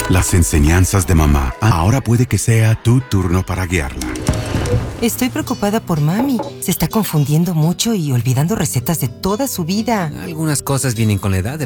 Las enseñanzas de mamá. Ahora puede que sea tu turno para guiarla. Estoy preocupada por mami. Se está confundiendo mucho y olvidando recetas de toda su vida. Algunas cosas vienen con la edad,